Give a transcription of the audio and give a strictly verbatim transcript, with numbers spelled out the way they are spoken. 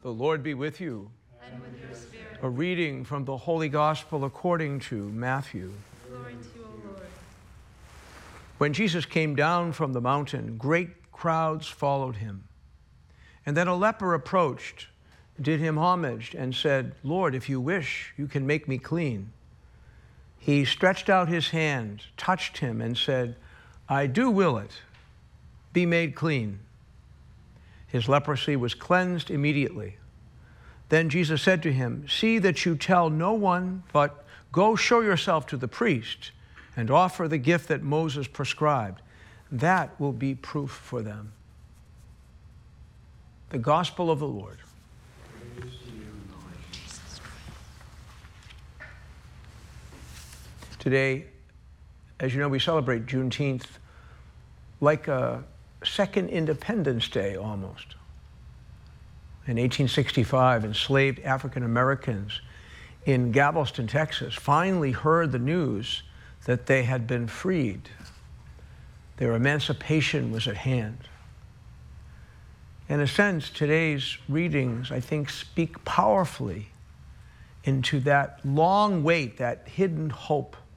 The Lord be with you. And with your spirit. A reading from the Holy Gospel according to Matthew. Glory to you, O Lord. When Jesus came down from the mountain, great crowds followed him. And then a leper approached, did him homage, and said, "Lord, if you wish, you can make me clean." He stretched out his hand, touched him, and said, "I do will it. Be made clean." His leprosy was cleansed immediately. Then Jesus said to him, "See that you tell no one, but go show yourself to the priest and offer the gift that Moses prescribed. That will be proof for them." The Gospel of the Lord. Praise to you, Lord Jesus. Today, as you know, we celebrate Juneteenth like a second Independence Day almost. In eighteen sixty-five, enslaved African Americans in Galveston, Texas, finally heard the news that they had been freed. Their emancipation was at hand. In a sense, today's readings, I think, speak powerfully into that long wait, that hidden hope